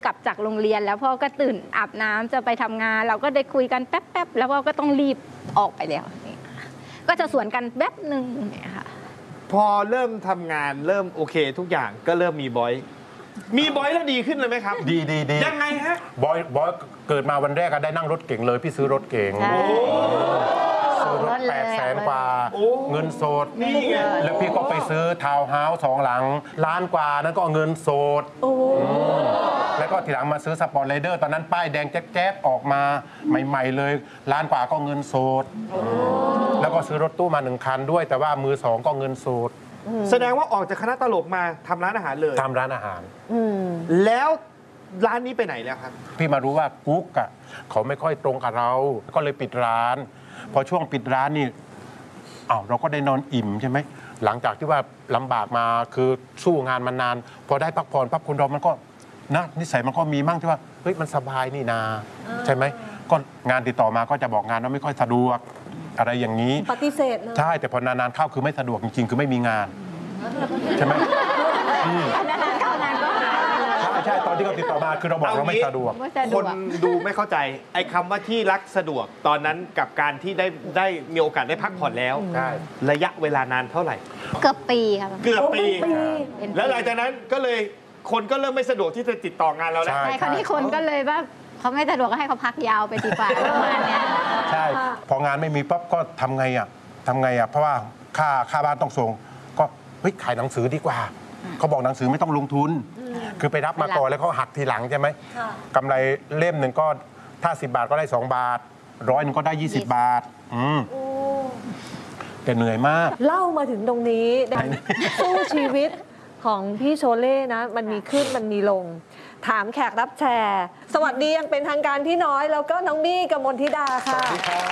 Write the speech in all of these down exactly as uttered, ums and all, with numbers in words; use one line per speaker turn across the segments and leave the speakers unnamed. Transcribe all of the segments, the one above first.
ลับจากโรงเรียนแล้วพ่อก็ตื่นอาบน้ำจะไปทำงานเราก็ได้คุยกันแป๊บๆแล้วพ่อก็ต้องรีบออกไปแล้วก็จะสวนกันแป๊บหนึ่งเนี่ยค่ะ
พอเริ่มทำงานเริ่มโอเคทุกอย่างก็เริ่มมีบอยมีบอยแล้วดีขึ้นเลยไหมครับ
ดีดีดี
ยังไงฮะ
บอยบอยเกิดมาวันแรกก็ได้นั่งรถเก่งเลยพี่ซื้อรถเก่งซื้อรถแปดแสนกว่าเงินสดแล้วพี่ก็ไปซื้อทาวน์เฮาส์สองหลังล้านกว่านั้นก็เงินสดแล้วก็ทีหลังมาซื้อสปอร์ตไรเดอร์ตอนนั้นป้ายแดงแจ๊บๆออกมาใหม่ๆเลยล้านกว่าก็เงินสดแล้วก็ซื้อรถตู้มาหนึ่งคันด้วยแต่ว่ามือสองก็เงินสด
แสดงว่าออกจากคณะตลกมาทำร้านอาหารเลย
ทำร้านอาหาร
แล้วร้านนี้ไปไหนแล้วครับ
พี่มารู้ว่ากุ๊กอ่ะเขาไม่ค่อยตรงกับเราก็เลยปิดร้านพอช่วงปิดร้านนี่อ้าวเราก็ได้นอนอิ่มใช่ไหมหลังจากที่ว่าลำบากมาคือสู้งานมานานพอได้พักผ่อนปั๊บคนเรามันก็นะนิสัยมันก็มีมั่งที่ว่าเฮ้ยมันสบายนี่นาใช่ไหมก็งานติดต่อมาก็จะบอกงานว่าไม่ค่อยสะดวกอะไรอย่างนี้
ปฏิเสธเลย
ใช่แต่พอนานๆเข้าคือไม่สะดวกจริงๆคือไม่มีงานใช่ไหม
นานๆเข้านานก็หาย
ใช่ใช่ตอนที่เขาติดต่อมาคือเราบอกเราไม่สะดวก
คนดูไม่เข้าใจไอ้คำว่าที่รักสะดวกตอนนั้นกับการที่ได้ได้มีโอกาสได้พักผ่อนแล้วระยะเวลานานเท่าไหร่
เกือบปีครับ
เกือบปีแล้วหลังจากนั้นก็เลยคนก็เริ่มไม่สะดวกที่จะติดต่องานเราแล้ว
ใช่คราวนี้คนก็เลยว่าเขาไม่สะดวกก็ให้เขาพักยาวไปดีกว่าประมาณนี้
ใช่พองานไม่มีปั๊บก็ทำไงอ่ะทำไงอ่ะเพราะว่าค่าค่าบ้านต้องส่งก็เฮ้ยขายหนังสือดีกว่าเขาบอกหนังสือไม่ต้องลงทุนคือไปรับมาก่อนแล้วเขาหักทีหลังใช่ไหมกำไรเล่มหนึ่งก็ถ้าสิบบาทก็ได้สองบาทร้อยหนึ่งก็ได้ยี่สิบบาทอืมแต่เหนื่อยมาก
เล่ามาถึงตรงนี้สู้ชีวิตของพี่โชเล่นะมันมีขึ้นมันมีลงถามแขกรับแชร์สวัสดียังเป็นทางการพี่น้อยแล้วก็น้องบี้กมลธิดาค่ะ
สวัสดีครับ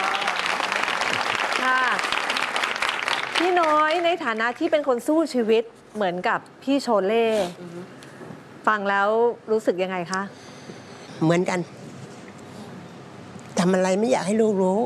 ค่ะพี่น้อยในฐานะที่เป็นคนสู้ชีวิตเหมือนกับพี่โชเล่ฟังแล้วรู้สึกยังไงคะ
เหมือนกันทำอะไรไม่อยากให้ลูกรู้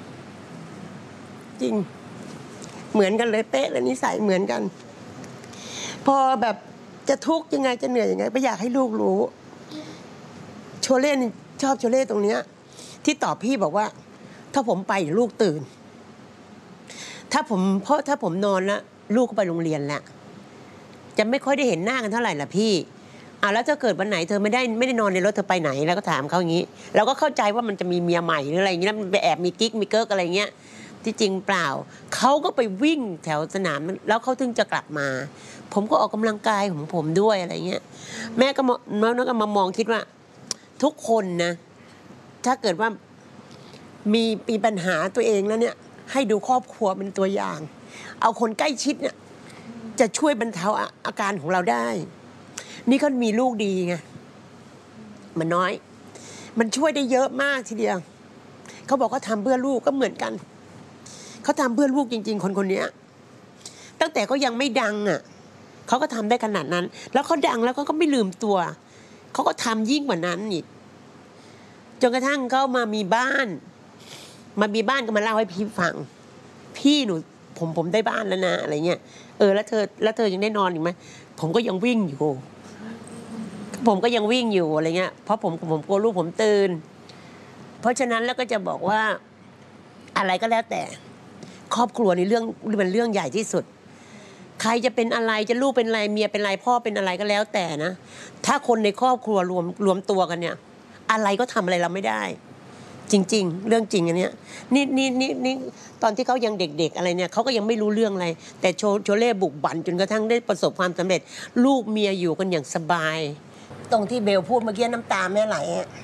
จริงเหมือนกันเลยเป๊ะเลยนิสัยเหมือนกันพอแบบจะทุกข์ยังไงจะเหนื่อยยังไงไม่อยากให้ลูกรู้โชเล่ชอบโชเล่ตรงเนี้ยที่ตอบพี่บอกว่าถ้าผมไปเดี๋ยวลูกตื่นถ้าผมเพราะถ้าผมนอนแล้วลูกก็ไปโรงเรียนแล้วจะไม่ค่อยได้เห็นหน้ากันเท่าไหร่ล่ะพี่อ่ะแล้วถ้าเกิดวันไหนเธอไม่ได้ไม่ได้นอนในรถเธอไปไหนแล้วก็ถามเขาอย่างนี้เราก็เข้าใจว่ามันจะมีเมียใหม่หรืออะไรอย่างเงี้ยมันไปแอบมีกิ๊กมีเกิร์กอะไรเงี้ยที่จริงเปล่าเขาก็ไปวิ่งแถวสนามแล้วเขาถึงจะกลับมาผมก็ออกกำลังกายของผมด้วยอะไรเงี้ยแม่ก็มาแล้วก็มามองคิดว่าทุกคนนะถ้าเกิดว่ามีมีปัญหาตัวเองแล้วเนี่ยให้ดูครอบครัวเป็นตัวอย่างเอาคนใกล้ชิดเนี่ยจะช่วยบรรเทาอาการของเราได้นี่ก็มีลูกดีไงมันน้อยมันช่วยได้เยอะมากทีเดียวเขาบอกเขาทำเพื่อลูกก็เหมือนกันเขาทำเพื่อลูกจริงๆคนคนนี้ตั้งแต่เขายังไม่ดังอ่ะเขาก็ทำได้ขนาดนั้นแล้วเขาดังแล้วเขาก็ไม่ลืมตัวเขาก็ทำยิ่งกว่านั้นอีกจนกระทั่งเขามามีบ้านมามีบ้านก็มาเล่าให้พี่ฟังพี่หนูผมผมได้บ้านแล้วนะอะไรเงี้ยเออแล้วเธอแล้วเธอยังได้นอนอีกไหมผมก็ยังวิ่งอยู่ผมก็ยังวิ่งอยู่อะไรเงี้ยเพราะผมผมกลัวลูกผมตื่นเพราะฉะนั้นแล้วก็จะบอกว่าอะไรก็แล้วแต่ครอบครัวในเรื่องมันเรื่องใหญ่ที่สุดใครจะเป็นอะไรจะลูกเป็นอะไรเมียเป็นอะไรพ่อเป็นอะไรก็แล้วแต่นะถ้าคนในครอบครัวรวมรวมตัวกันเนี่ยอะไรก็ทำอะไรเราไม่ได้จริงๆเรื่องจริงอันเนี้ยนี่นี่นี่นี่ตอนที่เขายังเด็กๆอะไรเนี่ยเขาก็ยังไม่รู้เรื่องอะไรแต่โชโชเล่บุกบั่นจนกระทั่งได้ประสบความสำเร็จลูกเมียอยู่กันอย่างสบายตรงที่เบลพูดเมื่อกี้น้ำตาแม่ไหล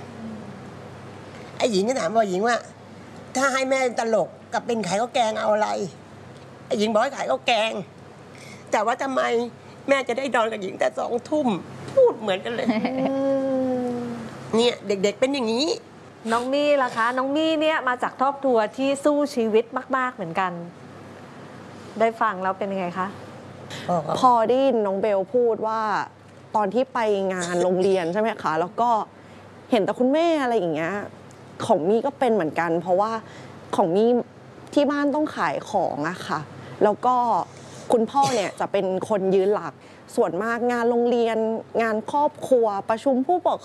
ไอ้หญิงก็ถามว่าหญิงว่าถ้าให้แม่ตลกกับเป็นขายข้าวแกงเอาอะไรไอ้หญิงบอกให้ขายข้าวแกงแต่ว่าทำไมแม่จะได้นอนกับหญิงแต่สองทุ่มพูดเหมือนกันเลยเนี่ยเด็กๆเป็นอย่างนี้
น้องมี่ล่ะคะน้องมี่เนี่ยมาจากครอบครัวที่สู้ชีวิตมากๆเหมือนกันได้ฟังแล้วเป็นยังไงคะ
พอได้ยินน้องเบลพูดว่าตอนที่ไปงานโรงเรียนใช่ไหมคะแล้วก็เห็นแต่คุณแม่อะไรอย่างเงี้ยของมี่ก็เป็นเหมือนกันเพราะว่าของมี่ที่บ้านต้องขายของอะค่ะแล้วก็คุณพ่อเนี่ยจะเป็นคนยืนหลักส่วนมากงานโรงเรียนงานครอบครัวประชุมผู้ปก